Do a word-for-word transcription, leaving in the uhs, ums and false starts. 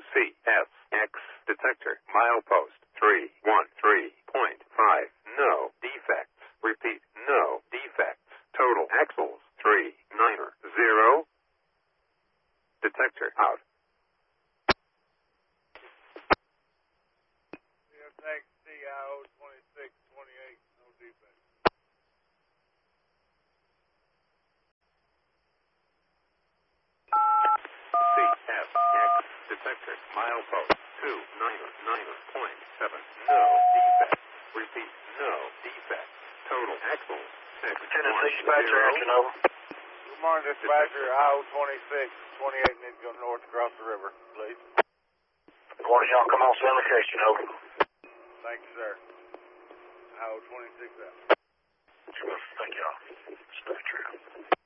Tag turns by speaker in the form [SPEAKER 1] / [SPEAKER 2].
[SPEAKER 1] C S X detector milepost three one three point five. No defects. Repeat, no defects. Total axles three nine zero. Detector out.
[SPEAKER 2] Next C I O twenty-six twenty-eight, no defects.
[SPEAKER 1] C S X detector milepost two nine nine point seven. No defects. Repeat, no defects. Total axles six
[SPEAKER 3] Tennessee dispatcher, afternoon over.
[SPEAKER 2] Good morning, dispatcher. I O twenty-six twenty-eight needs to go north across the river, please.
[SPEAKER 3] Good morning, y'all. Come on, send location, over.
[SPEAKER 2] Thank you, sir. I O twenty-six out.
[SPEAKER 3] Thank y'all. Dispatcher.